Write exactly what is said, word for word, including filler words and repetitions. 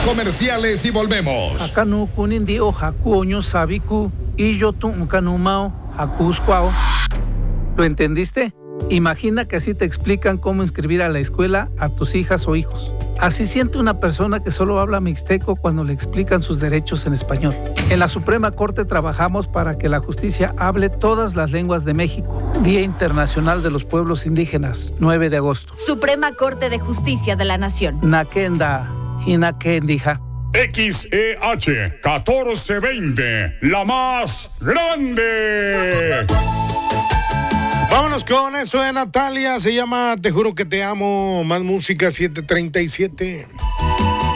comerciales y volvemos. Acá no kunindi o haku oño sabiku y yo tu kanumao haku squao. ¿Lo entendiste? Imagina que así te explican cómo inscribir a la escuela a tus hijas o hijos. Así siente una persona que solo habla mixteco cuando le explican sus derechos en español. En la Suprema Corte trabajamos para que la justicia hable todas las lenguas de México. Día Internacional de los Pueblos Indígenas, nueve de agosto. Suprema Corte de Justicia de la Nación. Nakenda, Hinakendija. X E H catorce veinte, la más grande. Vámonos con eso de Natalia, se llama Te juro que te amo, más música, siete treinta y siete.